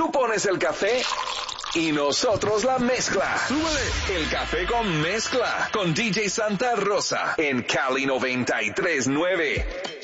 Tú pones el café y nosotros la mezcla. ¡Súbele! El café con mezcla con DJ Santa Rosa en Cali 93.9.